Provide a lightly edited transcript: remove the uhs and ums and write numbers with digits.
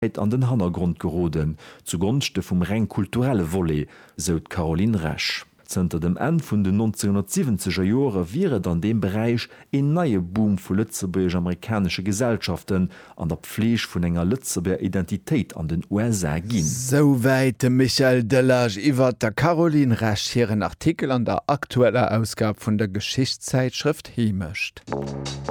an den Hannergrund geroden, zugunste vum rein kulturelle Volley, seut Caroline Resch. Zter dem End vun den 1970er Jore wieret an dem Bereich en neie Boom vu Lützeburg amerikanische Gesellschaften an der Pflech vun enger Lützeburger Identität an den USA ginn. Soweit Michael Delage iwwer der Caroline Resch hireieren Artikel an der aktueller Ausgabe vun der Geschichtszeitschrift Himescht.